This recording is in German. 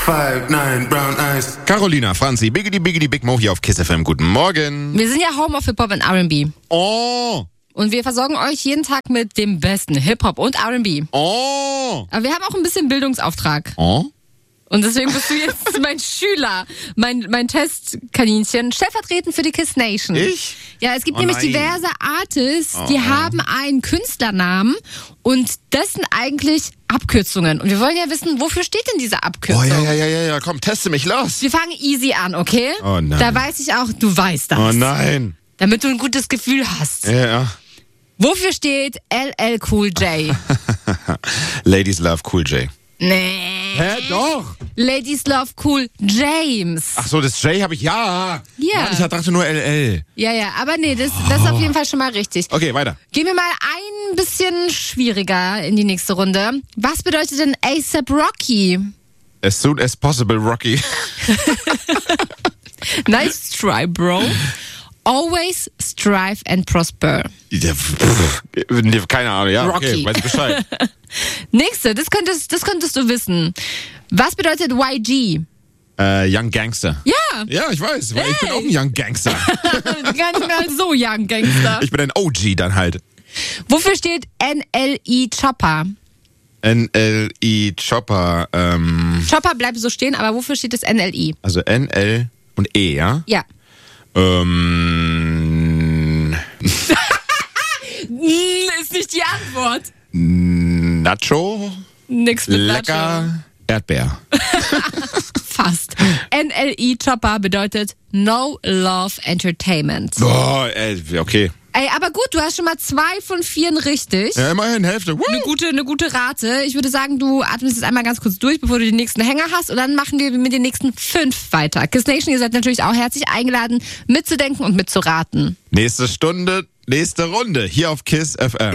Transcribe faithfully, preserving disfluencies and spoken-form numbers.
Five, nine, brown eyes. Carolina, Franzi, Biggity Biggity Big Mo hier auf Kiss F M. Guten Morgen. Wir sind ja Home of Hip-Hop und R and B. Oh, Und wir versorgen euch jeden Tag mit dem besten Hip-Hop und R and B. oh, Aber wir haben auch ein bisschen Bildungsauftrag. oh. Und deswegen bist du jetzt mein Schüler, mein, mein Testkaninchen, stellvertretend für die Kiss Nation. Ich? Ja, es gibt Oh nämlich nein. diverse Artists, die Oh. haben einen Künstlernamen und das sind eigentlich Abkürzungen. Und wir wollen ja wissen, wofür steht denn diese Oh, Abkürzung? ja, ja, ja, ja, ja, komm, teste mich, los. Wir fangen easy an, okay? Oh nein. Da weiß ich auch, du weißt das. Oh nein. Damit du ein gutes Gefühl hast. Ja, ja. Wofür steht L L Cool J? Ladies love Cool J. Nee. Hä, doch. Ladies Love Cool James. Ach so, das J habe ich, ja. Ja. Mann, ich dachte nur L L. Ja, ja, aber nee, das, das ist auf jeden Fall schon mal richtig. Okay, weiter. Gehen wir mal ein bisschen schwieriger in die nächste Runde. Was bedeutet denn A$AP Rocky? As soon as possible, Rocky. Nice try, bro. Always strive and prosper. Ja, pff, keine Ahnung, ja, okay, Rocky. weiß ich Bescheid. Nächste, das könntest, das könntest du wissen. Was bedeutet Y G? äh, Young Gangster. Ja, Ja, ich weiß, weil ich bin auch ein Young Gangster. gar nicht mal so Young Gangster. Ich bin ein O G dann halt. Wofür steht N L I Chopper? N L I Chopper, ähm, Chopper bleibt so stehen, aber wofür steht das N L I? also N L und E, ja? Ja. Ähm, Ist nicht die Antwort. Nacho, Nix mit Nacho. lecker, Erdbeer. Fast. N L I Chopper bedeutet No Love Entertainment. Boah, ey, okay. Ey, aber gut, du hast schon mal zwei von vieren richtig. Ja, immerhin, Hälfte. Woo! Eine gute, eine gute Rate. Ich würde sagen, du atmest jetzt einmal ganz kurz durch, bevor du den nächsten Hänger hast. Und dann machen wir mit den nächsten fünf weiter. Kiss Nation, ihr seid natürlich auch herzlich eingeladen, mitzudenken und mitzuraten. Nächste Stunde, nächste Runde hier auf Kiss F M.